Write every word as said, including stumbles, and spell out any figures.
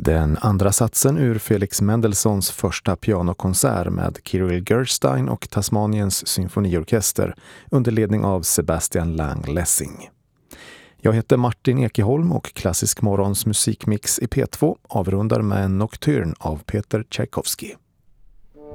Den andra satsen ur Felix Mendelssohns första pianokonsert med Kirill Gerstein och Tasmaniens symfoniorkester under ledning av Sebastian Lang-Lessing. Jag heter Martin Ekeholm och Klassisk Morgons musikmix i P två avrundar med en Nocturne av Peter Tchaikovsky.